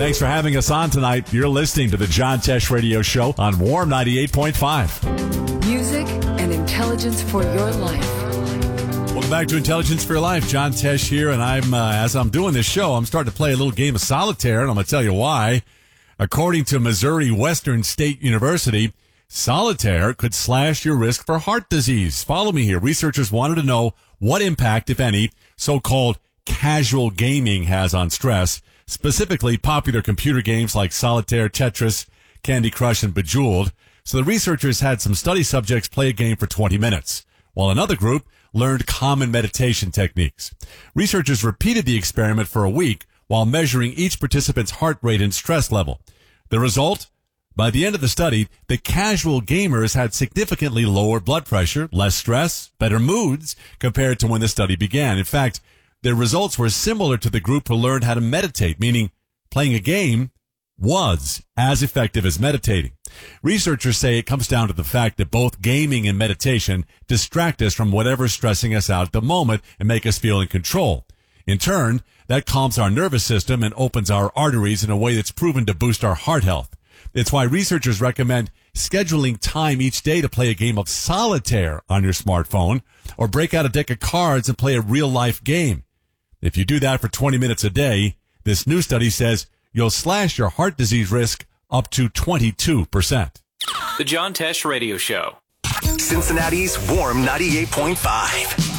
Thanks for having us on tonight. You're listening to the John Tesh Radio Show on Warm 98.5. Music and intelligence for your life. Welcome back to Intelligence for Your Life. John Tesh here, and as I'm doing this show, I'm starting to play a little game of solitaire, and I'm going to tell you why. According to Missouri Western State University, solitaire could slash your risk for heart disease. Follow me here. Researchers wanted to know what impact, if any, so-called casual gaming has on stress, specifically popular computer games like Solitaire, Tetris, Candy Crush, and Bejeweled. So the researchers had some study subjects play a game for 20 minutes, while another group learned common meditation techniques. Researchers repeated the experiment for a week while measuring each participant's heart rate and stress level. The result? By the end of the study, the casual gamers had significantly lower blood pressure, less stress, better moods compared to when the study began. In fact, their results were similar to the group who learned how to meditate, meaning playing a game was as effective as meditating. Researchers say it comes down to the fact that both gaming and meditation distract us from whatever's stressing us out at the moment and make us feel in control. In turn, that calms our nervous system and opens our arteries in a way that's proven to boost our heart health. It's why researchers recommend scheduling time each day to play a game of solitaire on your smartphone or break out a deck of cards and play a real-life game. If you do that for 20 minutes a day, this new study says you'll slash your heart disease risk up to 22%. The John Tesh Radio Show. Cincinnati's Warm 98.5.